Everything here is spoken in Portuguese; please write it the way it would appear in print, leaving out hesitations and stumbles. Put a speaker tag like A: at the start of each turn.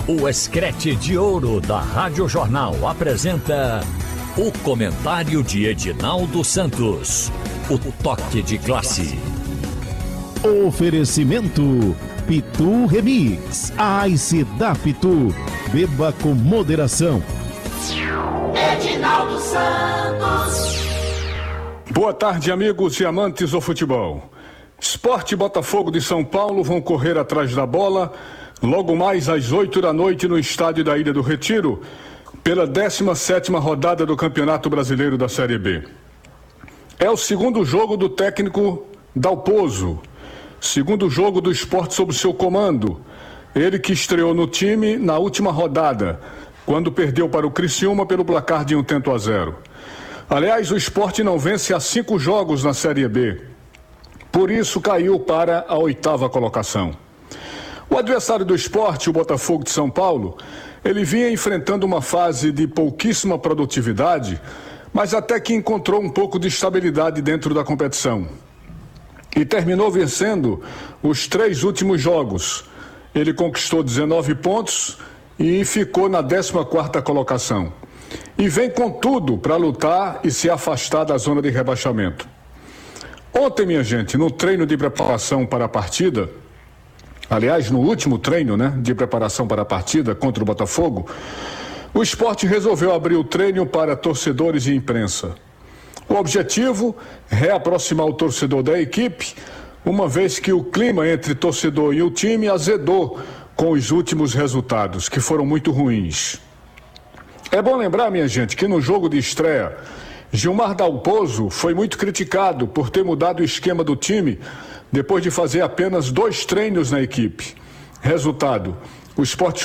A: O Escrete de Ouro da Rádio Jornal apresenta o comentário de Edinaldo Santos. O toque de classe.
B: Oferecimento Pitu Remix. A Ice da Pitu. Beba com moderação.
C: Edinaldo Santos.
D: Boa tarde, amigos e amantes do futebol. Sport e Botafogo de São Paulo vão correr atrás da bola logo mais às 8 da noite no estádio da Ilha do Retiro, pela 17ª rodada do Campeonato Brasileiro da Série B. É o segundo jogo do técnico Dalpozo, segundo jogo do Sport sob seu comando, ele que estreou no time na última rodada, quando perdeu para o Criciúma pelo placar de 1-0. Aliás, o Sport não vence há 5 jogos na Série B, por isso caiu para a 8ª colocação. O adversário do Sport, o Botafogo de São Paulo, ele vinha enfrentando uma fase de pouquíssima produtividade, mas até que encontrou um pouco de estabilidade dentro da competição. E terminou vencendo os 3 últimos jogos. Ele conquistou 19 pontos e ficou na 14ª colocação. E vem com tudo para lutar e se afastar da zona de rebaixamento. Ontem, minha gente, no treino de preparação para a partida, aliás, no último treino, de preparação para a partida contra o Botafogo, o Sport resolveu abrir o treino para torcedores e imprensa. O objetivo é reaproximar o torcedor da equipe, uma vez que o clima entre torcedor e o time azedou com os últimos resultados, que foram muito ruins. É bom lembrar, minha gente, que no jogo de estreia, Gilmar Dalpozo foi muito criticado por ter mudado o esquema do time depois de fazer apenas 2 treinos na equipe. Resultado, o Sport